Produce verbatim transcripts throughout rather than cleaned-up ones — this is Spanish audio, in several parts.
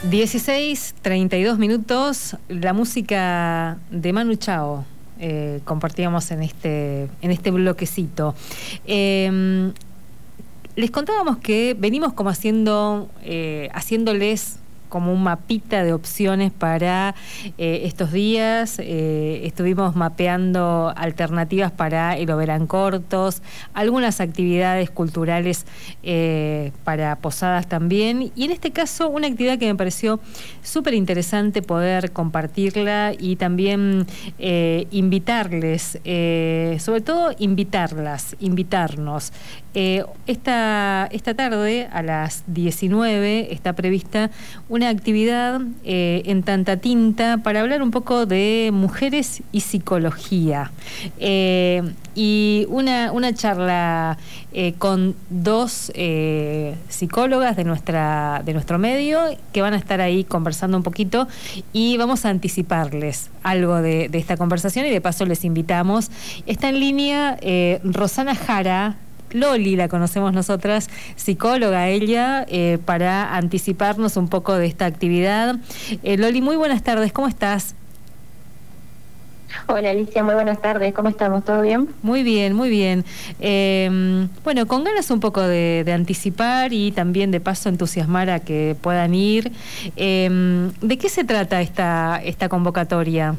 dieciséis, treinta y dos minutos, la música de Manu Chao eh, compartíamos en este, en este bloquecito. Eh, les contábamos que venimos como haciendo, eh, haciéndoles como un mapita de opciones para eh, estos días. Eh, estuvimos mapeando alternativas para el Oberán Cortos, algunas actividades culturales eh, para posadas también, y en este caso una actividad que me pareció súper interesante poder compartirla y también eh, invitarles, eh, sobre todo invitarlas, invitarnos. Eh, esta, esta tarde a las diecinueve está prevista una actividad eh, en Tanta Tinta para hablar un poco de mujeres y psicología. Eh, y una, una charla eh, con dos eh, psicólogas de, nuestra, de nuestro medio que van a estar ahí conversando un poquito, y vamos a anticiparles algo de, de esta conversación y de paso les invitamos. Está en línea eh, Rosana Jara. Loli la conocemos nosotras, psicóloga ella, eh, para anticiparnos un poco de esta actividad. Eh, Loli, muy buenas tardes, ¿cómo estás? Hola Alicia, muy buenas tardes, ¿cómo estamos? ¿Todo bien? Muy bien, muy bien. Eh, bueno, con ganas un poco de, de anticipar y también de paso entusiasmar a que puedan ir. Eh, ¿De qué se trata esta, esta convocatoria?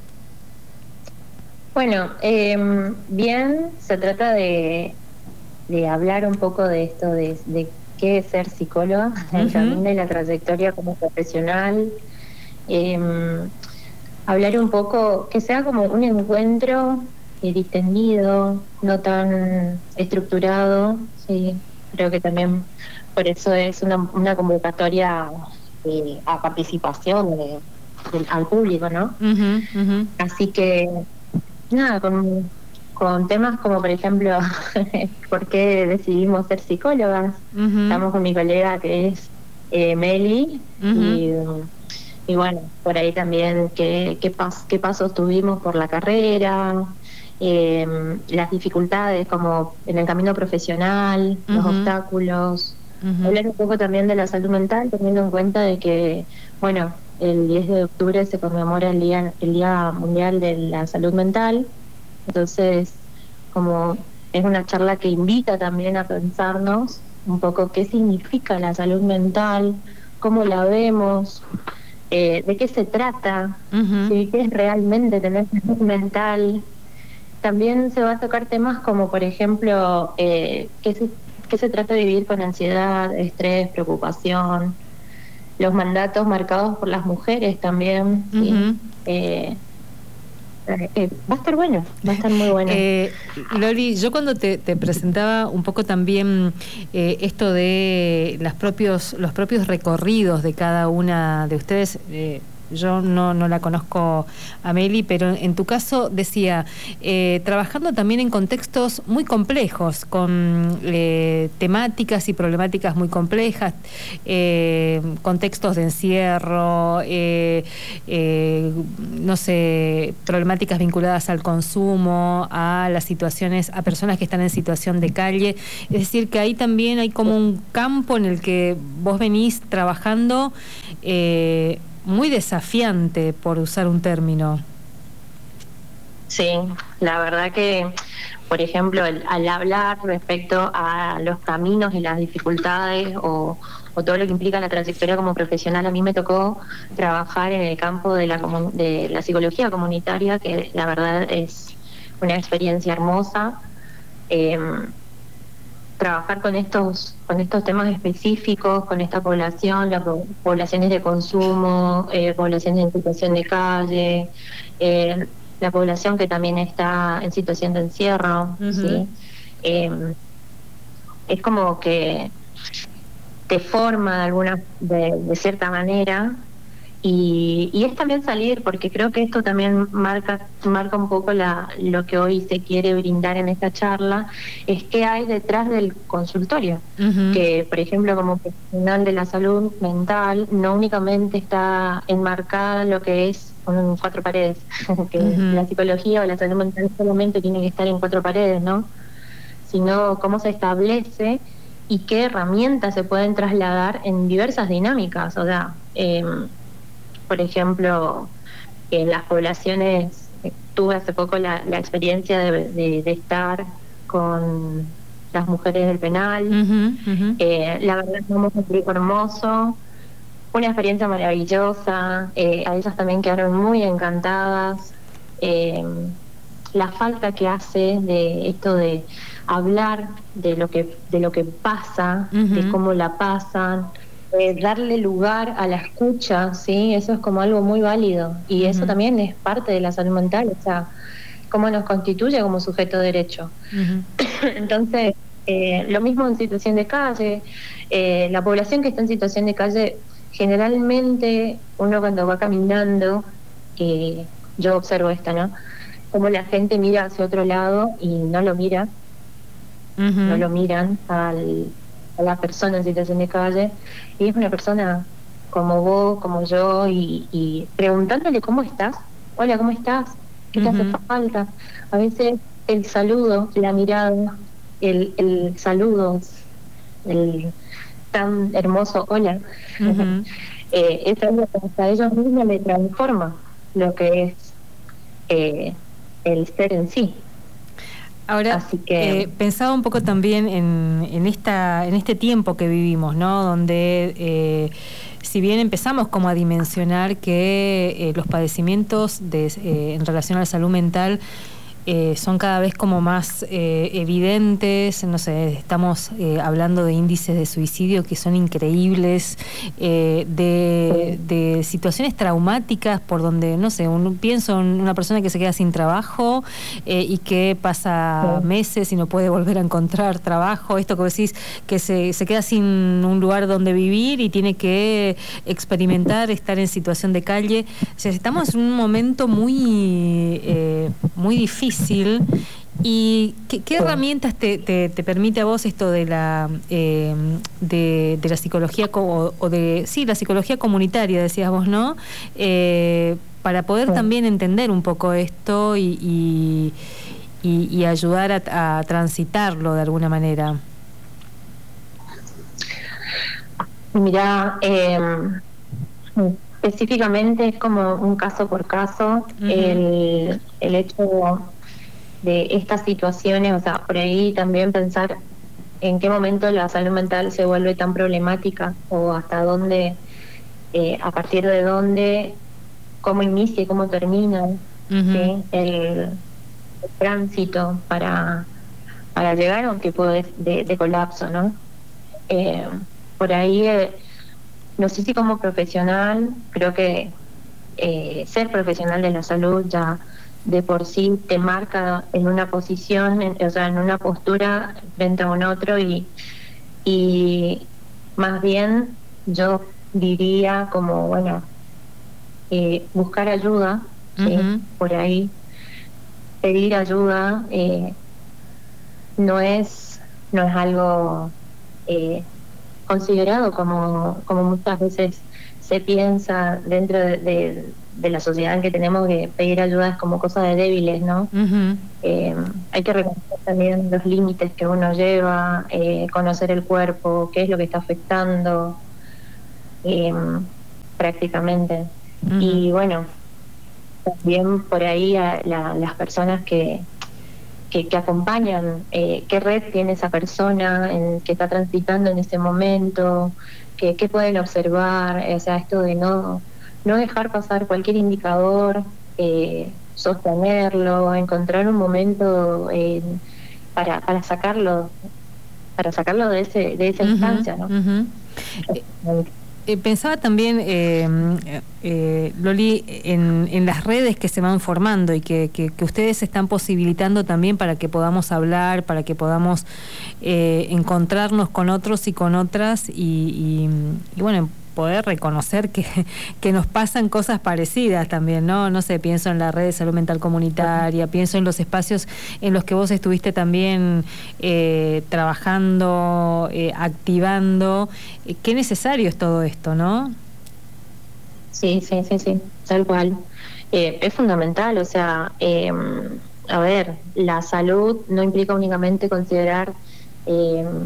Bueno, eh, bien, se trata de... de hablar un poco de esto, de, de qué es ser psicóloga, uh-huh. También de la trayectoria como profesional, eh, hablar un poco, que sea como un encuentro eh, distendido, no tan estructurado, sí, creo que también por eso es una, una convocatoria eh, a participación de, de, al público, ¿no? Uh-huh, uh-huh. Así que, nada, con... con temas como, por ejemplo, ¿por qué decidimos ser psicólogas? Uh-huh. Estamos con mi colega que es eh, Meli, uh-huh. y, y bueno, por ahí también qué, qué, pas, qué pasos tuvimos por la carrera, eh, las dificultades como en el camino profesional, uh-huh. los obstáculos, uh-huh. hablar un poco también de la salud mental, teniendo en cuenta de que, bueno, el diez de octubre se conmemora el Día, el Día Mundial de la Salud Mental. Entonces, como es una charla que invita también a pensarnos un poco qué significa la salud mental, cómo la vemos, eh, de qué se trata, uh-huh. ¿sí? ¿Qué es realmente tener salud mental? También se va a tocar temas como, por ejemplo, eh, qué, se, qué se trata de vivir con ansiedad, estrés, preocupación, los mandatos marcados por las mujeres también, ¿sí? Uh-huh. eh, Eh, va a estar bueno, va a estar muy bueno. Eh, Loli, yo cuando te, te presentaba un poco también eh, esto de las propios, los propios recorridos de cada una de ustedes, eh, yo no, no la conozco a Meli, pero en tu caso decía, eh, trabajando también en contextos muy complejos, con eh, temáticas y problemáticas muy complejas, eh, contextos de encierro, eh, eh, no sé, problemáticas vinculadas al consumo, a las situaciones, a personas que están en situación de calle. Es decir, que ahí también hay como un campo en el que vos venís trabajando eh, muy desafiante, por usar un término. Sí, la verdad que, por ejemplo, el, al hablar respecto a los caminos y las dificultades o, o todo lo que implica la trayectoria como profesional, a mí me tocó trabajar en el campo de la, de la psicología comunitaria, que la verdad es una experiencia hermosa. Eh, trabajar con estos con estos temas específicos, con esta población, las poblaciones de consumo, eh, poblaciones en situación de calle, eh, la población que también está en situación de encierro, uh-huh. ¿sí? Eh, es como que te forma de alguna de, de cierta manera. Y, y es también salir, porque creo que esto también marca marca un poco la, lo que hoy se quiere brindar en esta charla, es qué hay detrás del consultorio, uh-huh. que por ejemplo como profesional de la salud mental no únicamente está enmarcada lo que es con cuatro paredes, que uh-huh. la psicología o la salud mental solamente tiene que estar en cuatro paredes, ¿no? Sino cómo se establece y qué herramientas se pueden trasladar en diversas dinámicas. O sea, eh, por ejemplo, en las poblaciones, tuve hace poco la, la experiencia de, de, de estar con las mujeres del penal. Uh-huh, uh-huh. Eh, la verdad fue un grupo hermoso, una experiencia maravillosa, eh, a ellas también quedaron muy encantadas. Eh, la falta que hace de esto de hablar de lo que de lo que pasa, uh-huh. de cómo la pasan, eh, darle lugar a la escucha, sí, eso es como algo muy válido, y uh-huh. eso también es parte de la salud mental, o sea, cómo nos constituye como sujeto de derecho. Uh-huh. Entonces, eh, lo mismo en situación de calle, eh, la población que está en situación de calle, generalmente uno cuando va caminando, eh, yo observo esto, ¿no? Como la gente mira hacia otro lado y no lo mira, uh-huh. no lo miran al, a la persona en situación de calle, y es una persona como vos, como yo, y, y preguntándole cómo estás, hola, ¿cómo estás? ¿Qué te uh-huh. hace falta? A veces el saludo, la mirada, el, el saludo, el tan hermoso hola, uh-huh. eh, es algo que hasta ellos mismos le transforma lo que es eh, el ser en sí. Ahora, Así que, eh, pensaba un poco también en, en esta en este tiempo que vivimos, ¿no? Donde eh, si bien empezamos como a dimensionar que eh, los padecimientos de, eh, en relación a la salud mental eh, son cada vez como más eh, evidentes, no sé, estamos eh, hablando de índices de suicidio que son increíbles, eh, de, de situaciones traumáticas por donde, no sé, un, pienso en una persona que se queda sin trabajo eh, y que pasa meses y no puede volver a encontrar trabajo, esto que decís, que se, se queda sin un lugar donde vivir y tiene que experimentar estar en situación de calle. O sea, estamos en un momento muy, eh, muy difícil. ¿Y qué, qué herramientas te, te, te permite a vos esto de la eh, de, de la psicología o, o de sí la psicología comunitaria, decías vos, ¿no? Eh, para poder también entender un poco esto y, y, y, y ayudar a, a transitarlo de alguna manera. Mirá, eh, específicamente es como un caso por caso. Uh-huh. el, el hecho de estas situaciones, o sea, por ahí también pensar en qué momento la salud mental se vuelve tan problemática o hasta dónde, eh, a partir de dónde, cómo inicia y cómo termina, uh-huh. ¿sí? el, el tránsito para, para llegar a un tipo de, de, de colapso, ¿no? Eh, por ahí, eh, no sé si como profesional, creo que eh, ser profesional de la salud ya de por sí te marca en una posición, en, o sea, en una postura frente a un otro, y, y más bien yo diría como, bueno, eh, buscar ayuda, ¿sí? Uh-huh. Por ahí, pedir ayuda, eh, no es no es algo eh, considerado como, como muchas veces se piensa dentro de, de, de la sociedad en que tenemos, que pedir ayuda es como cosa de débiles, ¿no? Uh-huh. Eh, hay que reconocer también los límites que uno lleva, eh, conocer el cuerpo, qué es lo que está afectando, eh, prácticamente. Uh-huh. Y bueno, también por ahí a la, las personas que, que, que acompañan, eh, qué red tiene esa persona en, que está transitando en ese momento, que, que pueden observar, o sea, esto de no, no dejar pasar cualquier indicador, eh, sostenerlo, encontrar un momento eh, para, para sacarlo, para sacarlo de ese, de esa uh-huh, instancia, ¿no? Uh-huh. Eh, eh, pensaba también, eh, eh, Loli, en, en las redes que se van formando y que, que, que ustedes están posibilitando también para que podamos hablar, para que podamos eh, encontrarnos con otros y con otras y, y, y bueno, poder reconocer que, que nos pasan cosas parecidas también, ¿no? No sé, pienso en la red de salud mental comunitaria, pienso en los espacios en los que vos estuviste también eh, trabajando, eh, activando. Eh, qué necesario es todo esto, ¿no? Sí, sí, sí, sí, tal cual. Eh, es fundamental, o sea, eh, a ver, la salud no implica únicamente considerar... Eh,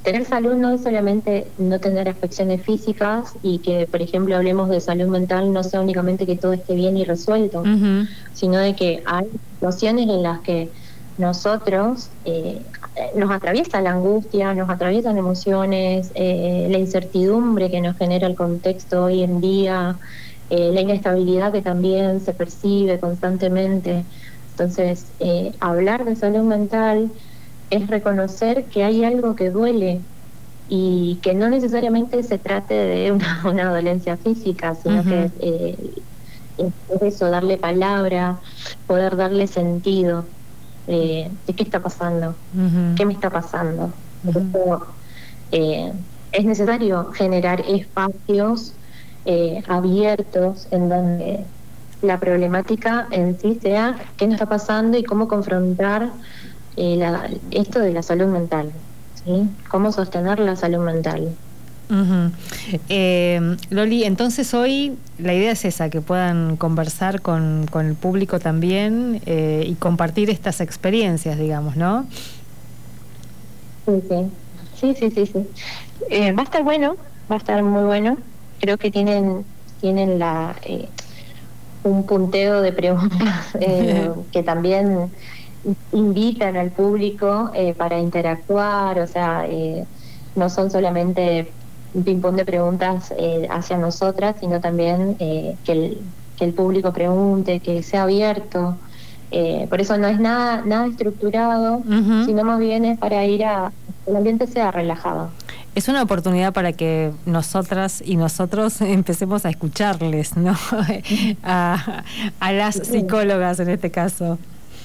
tener salud no es solamente no tener afecciones físicas y que, por ejemplo, hablemos de salud mental, no sea únicamente que todo esté bien y resuelto, uh-huh. sino de que hay situaciones en las que nosotros eh, nos atraviesa la angustia, nos atraviesan emociones, eh, la incertidumbre que nos genera el contexto hoy en día, eh, la inestabilidad que también se percibe constantemente. Entonces, eh, hablar de salud mental es reconocer que hay algo que duele y que no necesariamente se trate de una, una dolencia física, sino uh-huh. que eh, es eso, darle palabra, poder darle sentido. Eh, de qué está pasando, uh-huh. qué me está pasando. Uh-huh. Eso, eh, es necesario generar espacios eh, abiertos en donde la problemática en sí sea qué nos está pasando y cómo confrontar eh, la, esto de la salud mental, ¿sí? Cómo sostener la salud mental. Uh-huh. eh, Loli, entonces hoy la idea es esa, que puedan conversar con, con el público también eh, y compartir estas experiencias, digamos, ¿no? Sí, sí, sí, sí, sí, sí. Eh, va a estar bueno, va a estar muy bueno. Creo que tienen tienen la eh, un punteo de preguntas eh, que también invitan al público eh, para interactuar, o sea, eh, no son solamente un ping-pong de preguntas eh, hacia nosotras, sino también eh, que, el, que el público pregunte, que sea abierto. Eh, por eso no es nada nada estructurado, uh-huh. sino más bien es para ir a que el ambiente sea relajado. Es una oportunidad para que nosotras y nosotros empecemos a escucharles, ¿no? a, a las psicólogas en este caso.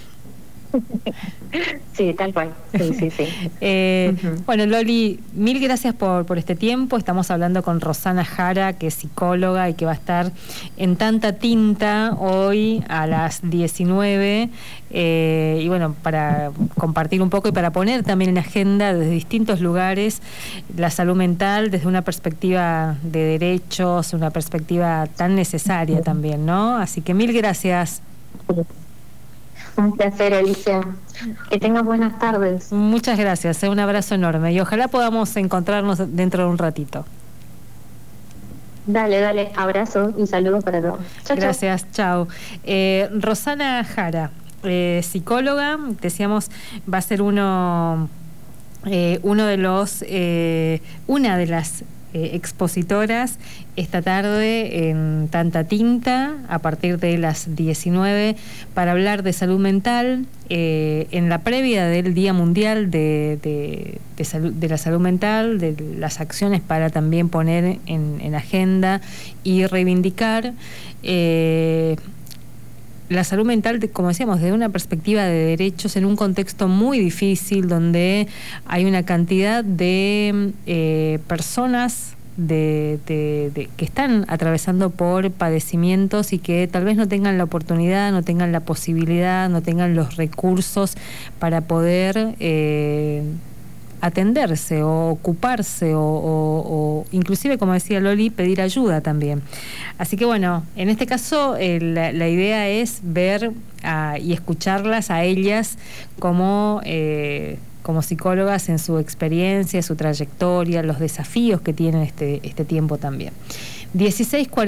Sí, tal cual. Sí, sí, sí. eh, uh-huh. Bueno, Loli, mil gracias por, por este tiempo. Estamos hablando con Rosana Jara, que es psicóloga y que va a estar en Tanta Tinta hoy a las diecinueve. Eh, y bueno, para compartir un poco y para poner también en agenda desde distintos lugares la salud mental desde una perspectiva de derechos, una perspectiva tan necesaria también, ¿no? Así que mil gracias. Un placer, Alicia. Que tengas buenas tardes. Muchas gracias, un abrazo enorme y ojalá podamos encontrarnos dentro de un ratito. Dale, dale, abrazo y saludos para todos. Chau, gracias, chao. Eh, Rosana Jara, eh, psicóloga, decíamos, va a ser uno, eh, uno de los, eh, una de las Eh, expositoras esta tarde en Tanta Tinta a partir de las diecinueve para hablar de salud mental eh, en la previa del Día Mundial de, de, de, salud, de la Salud Mental, de las acciones para también poner en, en agenda y reivindicar eh, la salud mental, como decíamos, desde una perspectiva de derechos en un contexto muy difícil donde hay una cantidad de eh, personas de, de, de, que están atravesando por padecimientos y que tal vez no tengan la oportunidad, no tengan la posibilidad, no tengan los recursos para poder eh, atenderse o ocuparse o, o, o inclusive, como decía Loli, pedir ayuda también. Así que bueno, en este caso eh, la, la idea es ver uh, y escucharlas a ellas como, eh, como psicólogas en su experiencia, su trayectoria, los desafíos que tienen este, este tiempo también. dieciséis